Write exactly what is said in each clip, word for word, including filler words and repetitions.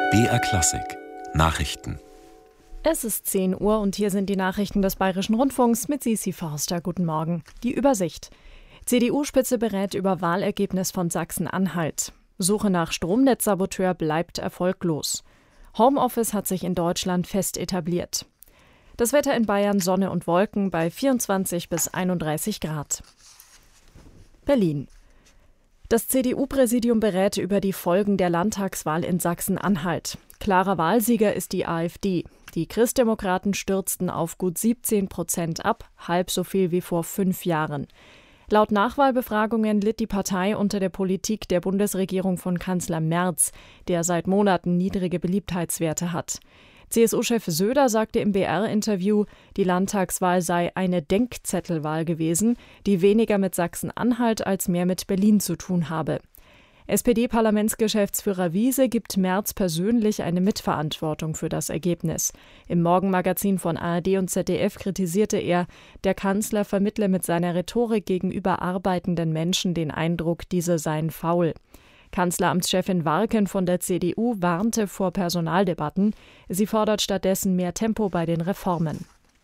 B R Klassik Nachrichten. Es ist zehn Uhr und hier sind die Nachrichten des Bayerischen Rundfunks mit Sisi Forster. Guten Morgen. Die Übersicht. C D U-Spitze berät über Wahlergebnis von Sachsen-Anhalt. Suche nach Stromnetzsaboteur bleibt erfolglos. Homeoffice hat sich in Deutschland fest etabliert. Das Wetter in Bayern: Sonne und Wolken bei vierundzwanzig bis einunddreißig Grad. Berlin. Das C D U-Präsidium berät über die Folgen der Landtagswahl in Sachsen-Anhalt. Klarer Wahlsieger ist die AfD. Die Christdemokraten stürzten auf gut siebzehn Prozent ab, halb so viel wie vor fünf Jahren. Laut Nachwahlbefragungen litt die Partei unter der Politik der Bundesregierung von Kanzler Merz, der seit Monaten niedrige Beliebtheitswerte hat. C S U-Chef Söder sagte im B R-Interview, die Landtagswahl sei eine Denkzettelwahl gewesen, die weniger mit Sachsen-Anhalt als mehr mit Berlin zu tun habe. S P D-Parlamentsgeschäftsführer Wiese gibt Merz persönlich eine Mitverantwortung für das Ergebnis. Im Morgenmagazin von A R D und Z D F kritisierte er, der Kanzler vermittle mit seiner Rhetorik gegenüber arbeitenden Menschen den Eindruck, diese seien faul. Kanzleramtschefin Warken von der C D U warnte vor Personaldebatten. Sie fordert stattdessen mehr Tempo bei den Reformen.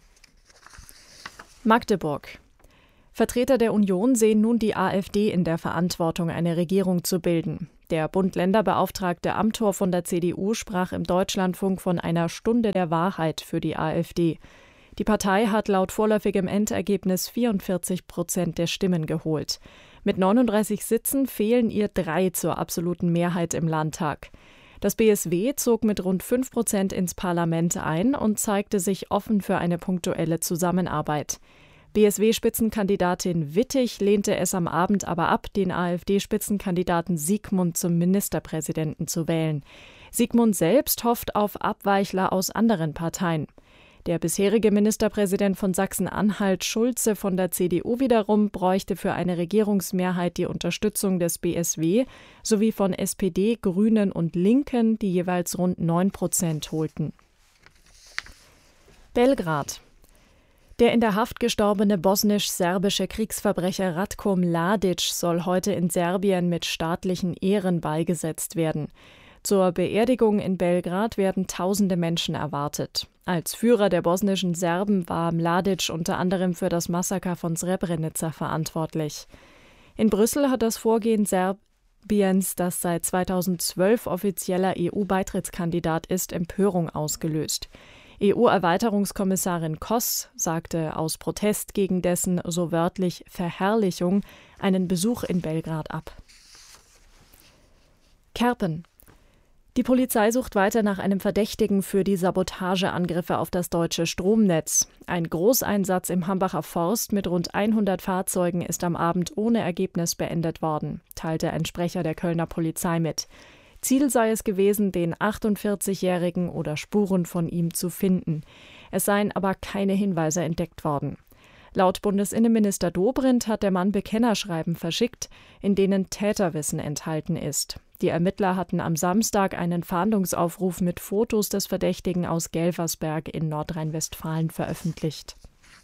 Magdeburg. Vertreter der Union sehen nun die AfD in der Verantwortung, eine Regierung zu bilden. Der Bund-Länder-Beauftragte Amthor von der C D U sprach im Deutschlandfunk von einer Stunde der Wahrheit für die AfD. Die Partei hat laut vorläufigem Endergebnis vierundvierzig Prozent der Stimmen geholt. Mit neununddreißig Sitzen fehlen ihr drei zur absoluten Mehrheit im Landtag. Das B S W zog mit rund fünf Prozent ins Parlament ein und zeigte sich offen für eine punktuelle Zusammenarbeit. B S W-Spitzenkandidatin Wittig lehnte es am Abend aber ab, den AfD-Spitzenkandidaten Siegmund zum Ministerpräsidenten zu wählen. Siegmund selbst hofft auf Abweichler aus anderen Parteien. Der bisherige Ministerpräsident von Sachsen-Anhalt, Schulze von der C D U wiederum, bräuchte für eine Regierungsmehrheit die Unterstützung des B S W sowie von S P D, Grünen und Linken, die jeweils rund neun Prozent holten. Belgrad. Der in der Haft gestorbene bosnisch-serbische Kriegsverbrecher Ratko Mladic soll heute in Serbien mit staatlichen Ehren beigesetzt werden. Zur Beerdigung in Belgrad werden tausende Menschen erwartet. Als Führer der bosnischen Serben war Mladic unter anderem für das Massaker von Srebrenica verantwortlich. In Brüssel hat das Vorgehen Serbiens, das seit zweitausendzwölf offizieller E U-Beitrittskandidat ist, Empörung ausgelöst. E U-Erweiterungskommissarin Koss sagte aus Protest gegen dessen, so wörtlich, Verherrlichung einen Besuch in Belgrad ab. Kerpen. Die Polizei sucht weiter nach einem Verdächtigen für die Sabotageangriffe auf das deutsche Stromnetz. Ein Großeinsatz im Hambacher Forst mit rund hundert Fahrzeugen ist am Abend ohne Ergebnis beendet worden, teilte ein Sprecher der Kölner Polizei mit. Ziel sei es gewesen, den achtundvierzigjährigen oder Spuren von ihm zu finden. Es seien aber keine Hinweise entdeckt worden. Laut Bundesinnenminister Dobrindt hat der Mann Bekennerschreiben verschickt, in denen Täterwissen enthalten ist. Die Ermittler hatten am Samstag einen Fahndungsaufruf mit Fotos des Verdächtigen aus Gelversberg in Nordrhein-Westfalen veröffentlicht.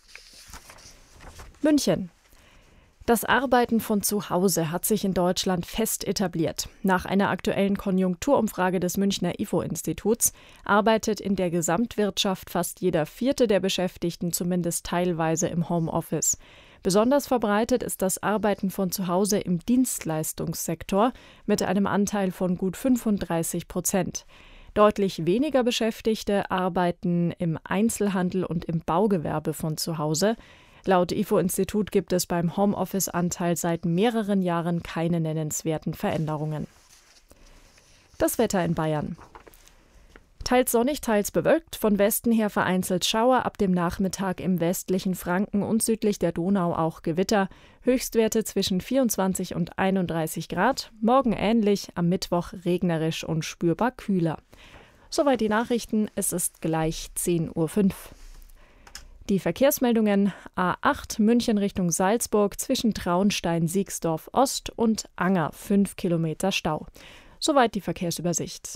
München. Das Arbeiten von zu Hause hat sich in Deutschland fest etabliert. Nach einer aktuellen Konjunkturumfrage des Münchner I F O-Instituts arbeitet in der Gesamtwirtschaft fast jeder Vierte der Beschäftigten zumindest teilweise im Homeoffice. Besonders verbreitet ist das Arbeiten von zu Hause im Dienstleistungssektor mit einem Anteil von gut fünfunddreißig Prozent. Deutlich weniger Beschäftigte arbeiten im Einzelhandel und im Baugewerbe von zu Hause. Laut I F O-Institut gibt es beim Homeoffice-Anteil seit mehreren Jahren keine nennenswerten Veränderungen. Das Wetter in Bayern. Teils sonnig, teils bewölkt, von Westen her vereinzelt Schauer, ab dem Nachmittag im westlichen Franken und südlich der Donau auch Gewitter, Höchstwerte zwischen vierundzwanzig und einunddreißig Grad, morgen ähnlich, am Mittwoch regnerisch und spürbar kühler. Soweit die Nachrichten, es ist gleich zehn Uhr fünf. Die Verkehrsmeldungen: A acht München Richtung Salzburg zwischen Traunstein, Siegsdorf Ost und Anger, fünf Kilometer Stau. Soweit die Verkehrsübersicht.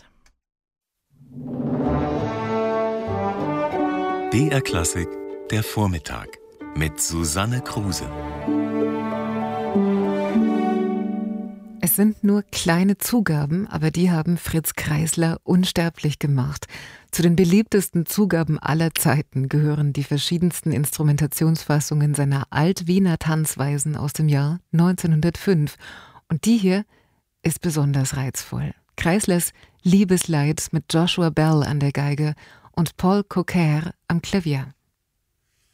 B R Klassik, der Vormittag mit Susanne Kruse. Es Das sind nur kleine Zugaben, aber die haben Fritz Kreisler unsterblich gemacht. Zu den beliebtesten Zugaben aller Zeiten gehören die verschiedensten Instrumentationsfassungen seiner Alt-Wiener Tanzweisen aus dem Jahr neunzehnhundertfünf. Und die hier ist besonders reizvoll. Kreislers Liebesleid mit Joshua Bell an der Geige und Paul Coquer am Klavier.